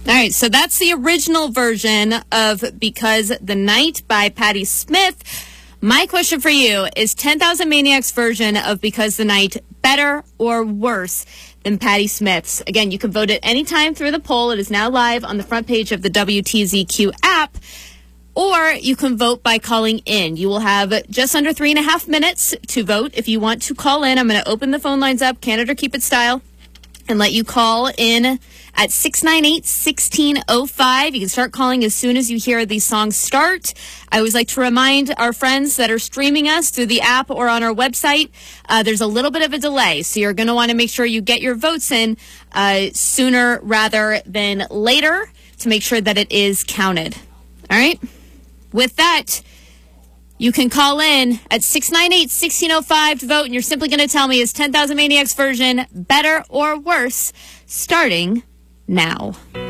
All right, so that's the original version of Because the Night by Patti Smith. My question for you is 10,000 Maniacs version of Because the Night better or worse than Patti Smith's? Again, you can vote at any time through the poll. It is now live on the front page of the WTZQ app. Or you can vote by calling in. You will have just under 3.5 minutes to vote. If you want to call in, I'm going to open the phone lines up, Canada Keep It style, and let you call in at 698-1605. You can start calling as soon as you hear these songs start. I always like to remind our friends that are streaming us through the app or on our website, there's a little bit of a delay. So you're going to want to make sure you get your votes in sooner rather than later to make sure that it is counted. All right? With that, you can call in at 698-1605 to vote, and you're simply going to tell me, is 10,000 Maniacs version better or worse, starting now.